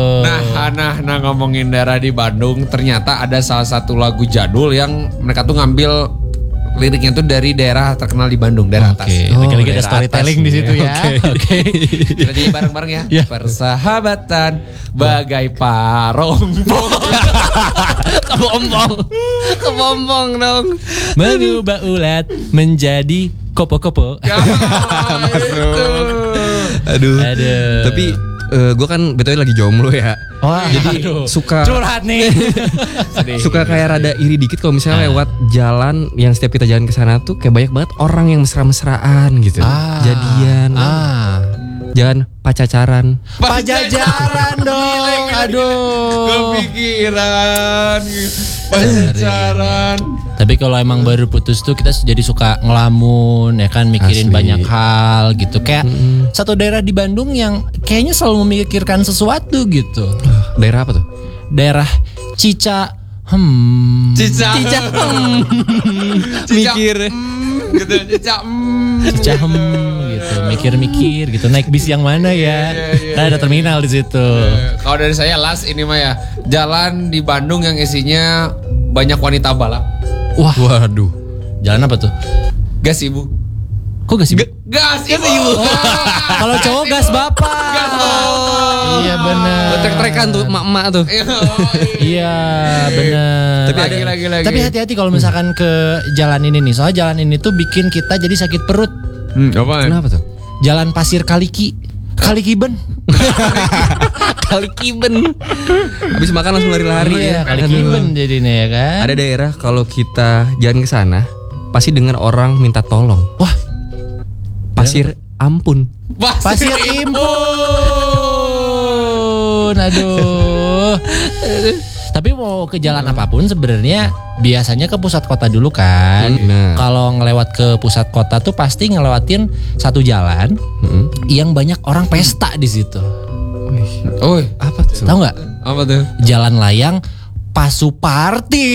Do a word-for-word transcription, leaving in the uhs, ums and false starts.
Nah, nah, nah ngomongin daerah di Bandung, ternyata ada salah satu lagu jadul yang mereka tuh ngambil liriknya tuh dari daerah terkenal di Bandung, daerah atas. Oke, Oh, lagi-lagi ada daerah storytelling atas di situ ya. ya. Oke. Oke. Kita jadi bareng-bareng ya. Ya. Persahabatan bagai parompong. Kebombong. Kebombong dong. Mengubah ulat menjadi kopo-kopo. Ya, Masuk. Aduh. Aduh. Tapi uh, gue kan betulnya lagi jomblo ya. Wah, Jadi aduh. suka Curhat nih. suka kayak rada iri dikit kalau misalnya lewat jalan yang setiap kita jalan ke sana tuh kayak banyak banget orang yang mesra-mesraan gitu. Ah. Jadian. Ah. Jangan pacacaran. Pajajaran dong. Aduh. kepikiran pacaran. Tapi kalau emang baru putus tuh kita jadi suka ngelamun ya kan, mikirin Asli. banyak hal gitu. Kayak satu daerah di Bandung yang kayaknya selalu memikirkan sesuatu gitu. Daerah apa tuh? Daerah Cica Hmm. Cica. Cica Hmm. Mikir. Mm, gitu. Cica. Mm. Cica Hmm gitu. Mikir-mikir gitu. Naik bis yang mana ya? Iya, iya, Kan ada terminal di situ. Eh, Kalau dari saya las ini mah ya, jalan di Bandung yang isinya banyak wanita balap. Wah, Waduh. jalan apa tuh? Gas ibu. Kok gak sih? Gas ibu. Kalau cowok gas bapak. Gas bapak. Iya benar. Trek-trekan tuh emak-emak tuh. Iya benar. Tapi lagi lagi lagi. Tapi hati-hati kalau misalkan ke jalan ini nih. Soalnya jalan ini tuh bikin kita jadi sakit perut. Hmm, apa? Kenapa tuh? Jalan Pasir Kaliki. Kalikiben. Kalikiben. Habis makan langsung lari-lari Iya, ya. Kalikiben jadinya ya kan. Ada daerah kalau kita jalan ke sana pasti dengar orang minta tolong. Wah, Pasir ampun. Pasir Impun. Aduh. Tapi mau ke jalan apapun sebenarnya biasanya ke pusat kota dulu kan. Nah. Kalau ngelewat ke pusat kota tuh pasti ngelewatin satu jalan Mm-mm. yang banyak orang pesta di situ. Oh, Apa tuh? Tahu nggak? apa tuh? Jalan layang Pasuparti.